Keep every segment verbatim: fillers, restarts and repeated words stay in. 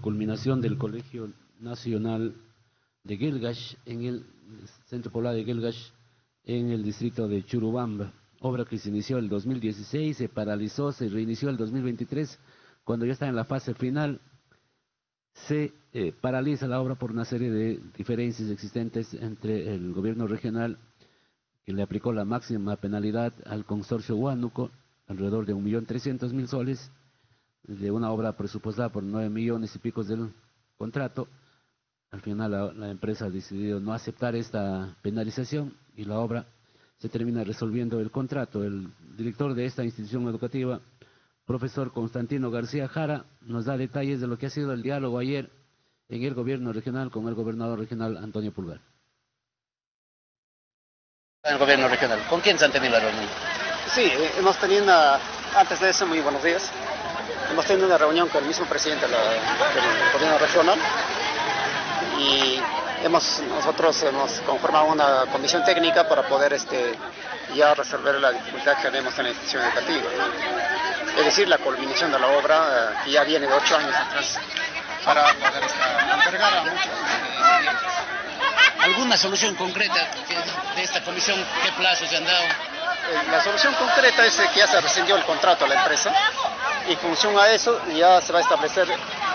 culminación del Colegio Nacional de Gelgash, en el Centro Poblado de Gelgash, en el distrito de Churubamba. Obra que se inició el dos mil dieciséis, se paralizó, se reinició el dos mil veintitrés, cuando ya está en la fase final, se eh, paraliza la obra por una serie de diferencias existentes entre el gobierno regional, que le aplicó la máxima penalidad al consorcio Huánuco, alrededor de un millón trescientos mil soles, de una obra presupuestada por nueve millones y pico del contrato. Al final la, la empresa ha decidido no aceptar esta penalización y la obra se termina resolviendo el contrato. El director de esta institución educativa, profesor Constantino García Jara, nos da detalles de lo que ha sido el diálogo ayer en el gobierno regional con el gobernador regional Antonio Pulgar. En el gobierno regional, ¿con quién se han tenido la reunión? Sí, eh, hemos tenido una, antes de eso, muy buenos días, hemos tenido una reunión con el mismo presidente de la, del gobierno regional y hemos, nosotros hemos conformado una comisión técnica para poder este, ya resolver la dificultad que tenemos en la institución educativa. Es decir, la culminación de la obra, eh, que ya viene de ocho años atrás, para poder este, entregar a muchos estudiantes. ¿Alguna solución concreta de esta comisión? ¿Qué plazos se han dado? La solución concreta es que ya se rescindió el contrato a la empresa y en función a eso ya se va a establecer,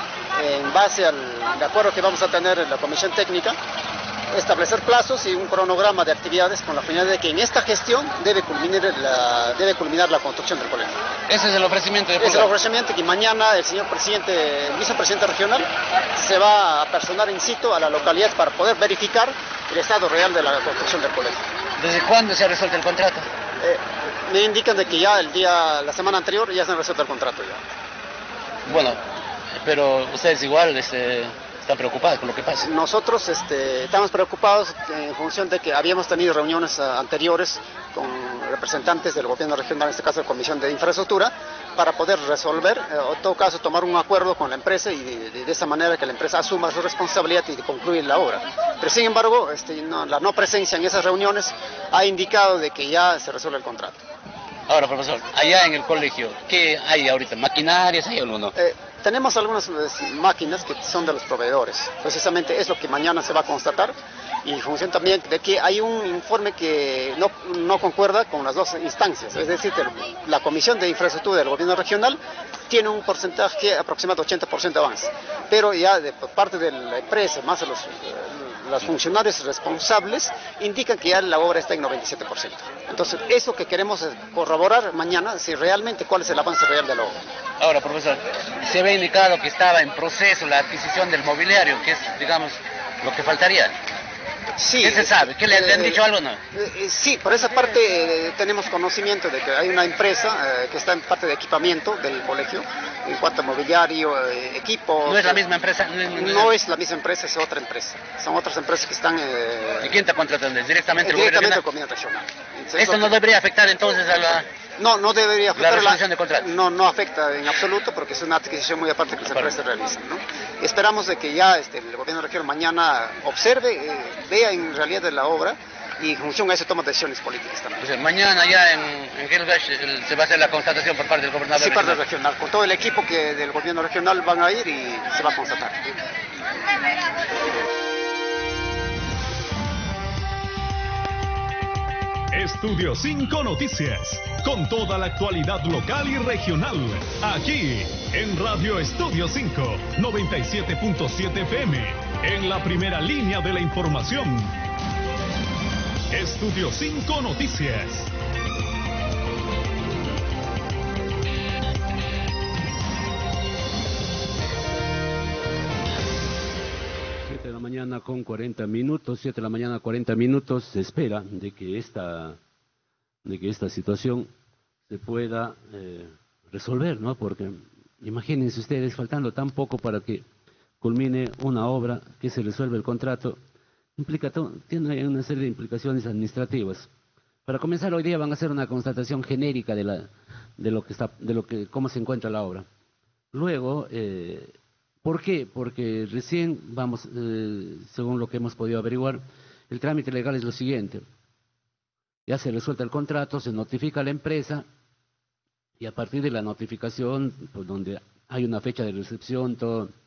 en base al de acuerdo que vamos a tener en la comisión técnica, establecer plazos y un cronograma de actividades con la finalidad de que en esta gestión debe culminar la, debe culminar la construcción del colegio. Ese es el ofrecimiento de Ese es el ofrecimiento que mañana el señor presidente, el vicepresidente regional, se va a personar in situ a la localidad para poder verificar el estado real de la construcción del colegio. ¿Desde cuándo se ha resuelto el contrato? Eh, me indican de que ya el día, la semana anterior ya se ha resuelto el contrato ya. Bueno, pero ustedes igual este, están preocupados con lo que pasa. Nosotros este, estamos preocupados en función de que habíamos tenido reuniones uh, anteriores con representantes del gobierno regional, en este caso la Comisión de Infraestructura, para poder resolver, eh, o en todo caso tomar un acuerdo con la empresa y de, de, de esa manera que la empresa asuma su responsabilidad y concluir la obra. Pero sin embargo, este, no, la no presencia en esas reuniones ha indicado de que ya se resuelve el contrato. Ahora, profesor, allá en el colegio, ¿qué hay ahorita? ¿Maquinarias hay o no? Eh, tenemos algunas eh, máquinas que son de los proveedores. Precisamente es lo que mañana se va a constatar. Y en función también de que hay un informe que no, no concuerda con las dos instancias. Es decir, que la Comisión de Infraestructura del Gobierno Regional tiene un porcentaje aproximado ochenta por ciento de avance. Pero ya de por parte de la empresa, más de los... los funcionarios responsables indican que ya la obra está en noventa y siete por ciento. Entonces, eso que queremos corroborar mañana, si realmente cuál es el avance real de la obra. Ahora, profesor, se había indicado que estaba en proceso la adquisición del mobiliario, que es, digamos, lo que faltaría. Sí, ¿Qué se sabe? ¿Qué le, eh, le han dicho algo o no? Eh, sí, por esa parte eh, tenemos conocimiento de que hay una empresa eh, que está en parte de equipamiento del colegio, en cuanto a mobiliario, eh, equipos. ¿No es la misma empresa? No, no, no es la misma empresa, es otra empresa. Son otras empresas que están... Eh, ¿Y quién está contratando? ¿Directamente el directamente gobierno regional? Entonces, ¿esto no debería afectar entonces a la... No, no debería afectar la resolución de contrato? No, no afecta en absoluto porque es una adquisición muy aparte que las empresas realizan, ¿no? Esperamos de que ya este, el gobierno regional mañana observe, eh, vea en realidad de la obra y en función a eso toma decisiones políticas también. Pues mañana ya en, en Gelgash se va a hacer la constatación por parte del gobernador sí, regional. parte regional. Con todo el equipo que del gobierno regional van a ir y se va a constatar. Estudio cinco Noticias, con toda la actualidad local y regional, aquí en Radio Estudio cinco, noventa y siete punto siete F M, en la primera línea de la información. Estudio cinco Noticias. siete de la mañana con cuarenta minutos, siete de la mañana cuarenta minutos, se espera de que esta, de que esta situación se pueda eh, resolver, ¿no? Porque imagínense ustedes, faltando tan poco para que culmine una obra, que se resuelve el contrato, implica to- tiene una serie de implicaciones administrativas. Para comenzar, hoy día van a hacer una constatación genérica de la, de lo que está, de lo que, cómo se encuentra la obra. Luego, eh, ¿por qué? Porque recién vamos, eh, según lo que hemos podido averiguar, el trámite legal es lo siguiente. Ya se resuelta el contrato, se notifica a la empresa y a partir de la notificación, pues donde hay una fecha de recepción, todo,